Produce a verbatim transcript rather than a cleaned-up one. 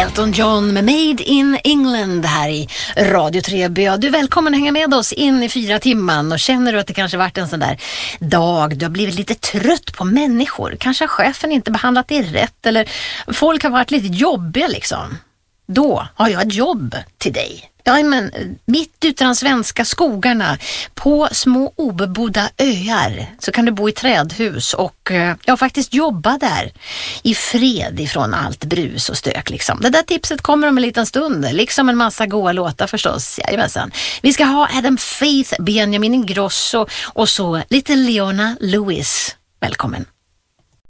Elton John med Made in England här i Radio tre B. Du är välkommen att hänga med oss in i fyra timmar. Och känner du att det kanske varit en sån där dag, du har blivit lite trött på människor, kanske har chefen inte behandlat dig rätt eller folk har varit lite jobbiga liksom. Då har jag ett jobb till dig. Ja, men mitt ute i de svenska skogarna på små obebodda öar så kan du bo i trädhus och ja, faktiskt jobba där i fred ifrån allt brus och stök liksom. Det där tipset kommer om en liten stund, liksom en massa goa låtar förstås. Jajamensan. Vi ska ha Adam Faith, Benjamin Ingrosso och så lite Leona Lewis. Välkommen.